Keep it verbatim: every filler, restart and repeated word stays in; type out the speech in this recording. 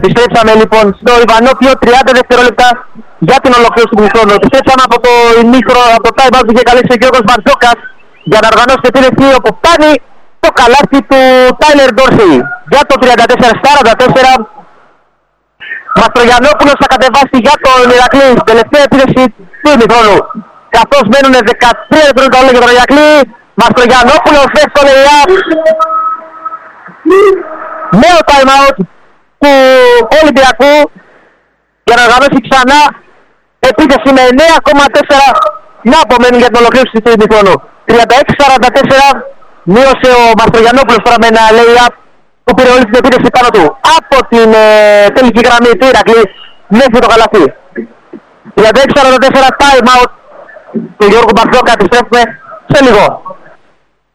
Επιστρέψαμε λοιπόν στο Ιβανόπιο, τριάντα δευτερόλεπτα για την ολοκλήρωση του χρόνου. Επιστρέψαμε από το ημίχρονο, από το time out που είχε καλέσει ο Γιώργος Μπαρτζόκας για να οργανώσει την επίθεση, όπου φτάνει το καλάθι του Τάιλερ Ντόρσεϊ για το τριάντα τέσσερα σαράντα τέσσερα. Μαστρογιαννόπουλος θα κατεβάσει για τον Ηρακλή στην τελευταία επίθεση του ημίχρονου. Καθώς μένουν δεκατρία δευτερόλεπτα όλα για τον Ηρακλή, Μαστρογιαννόπουλος θες το lay-up. Νέο time out του Ολυμπιακού για να οργανώσει ξανά επίθεση με εννέα κόμμα τέσσερα να απομένουν για την ολοκλήρωση του ημίχρονου. τριάντα έξι σαράντα τέσσερα μείωσε ο Μαστρογιαννόπουλος τώρα με ένα lay-up που πήρε όλη την επίθεση πάνω του από την ε, τελική γραμμή του Ηρακλή μέχρι το καλαθί. τριάντα έξι σαράντα τέσσερα time out του Γιώργου Μπαρτζόκα. Επιστρέφουμε σε λίγο.